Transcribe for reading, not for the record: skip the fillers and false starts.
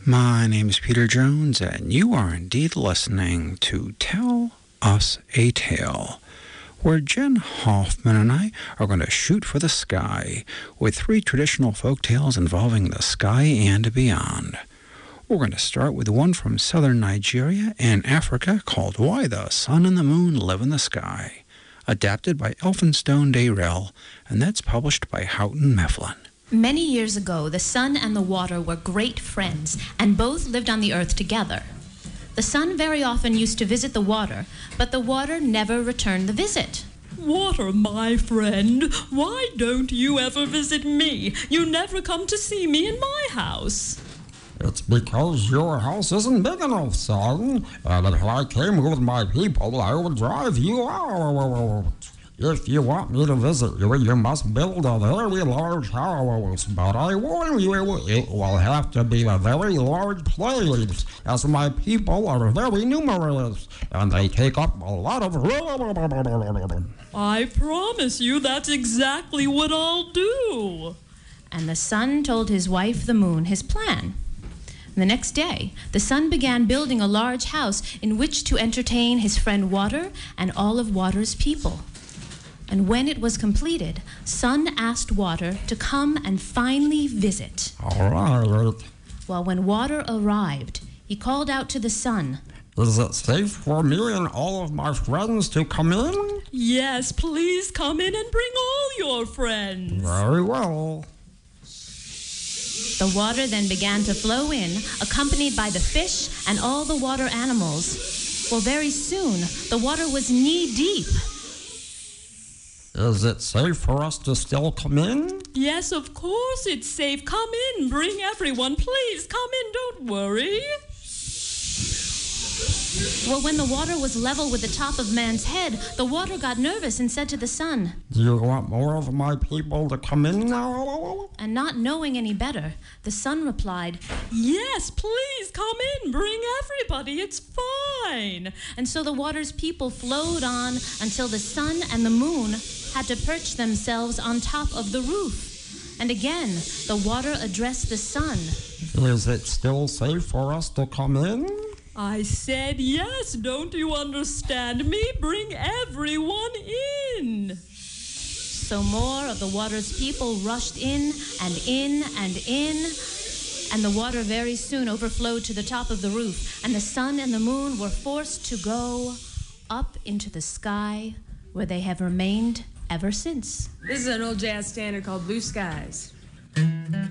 My name is Peter Jones, and you are indeed listening to Tell Us a Tale, where Jen Hoffman and I are going to shoot for the sky with 3 traditional folk tales involving the sky and beyond. We're going to start with one from southern Nigeria and Africa called Why the Sun and the Moon Live in the Sky, adapted by Elphinstone Dayrell, and that's published by Houghton Mifflin. Many years ago, the sun and the water were great friends, and both lived on the earth together. The sun very often used to visit the water, but the water never returned the visit. Water, my friend, why don't you ever visit me? You never come to see me in my house. It's because your house isn't big enough, son. And if I came with my people, I would drive you out. If you want me to visit you, you must build a very large house. But I warn you, it will have to be a very large place, as my people are very numerous, and they take up a lot of room. I promise you that's exactly what I'll do. And the sun told his wife, the moon, his plan. The next day, the sun began building a large house in which to entertain his friend Water and all of Water's people. And when it was completed, Sun asked Water to come and finally visit. All right. Well, when Water arrived, he called out to the sun. Is it safe for me and all of my friends to come in? Yes, please come in and bring all your friends. Very well. The water then began to flow in, accompanied by the fish and all the water animals. Well, very soon, the water was knee-deep. Is it safe for us to still come in? Yes, of course it's safe. Come in, bring everyone. Please, come in, don't worry. Well, when the water was level with the top of man's head, the water got nervous and said to the sun, Do you want more of my people to come in now? And not knowing any better, the sun replied, Yes, please, come in, bring everybody, it's fine. And so the water's people flowed on until the sun and the moon had to perch themselves on top of the roof. And again, the water addressed the sun. Is it still safe for us to come in? I said yes, don't you understand me? Bring everyone in. So more of the water's people rushed in and in and in, and the water very soon overflowed to the top of the roof, and the sun and the moon were forced to go up into the sky, where they have remained ever since. This is an old jazz standard called Blue Skies.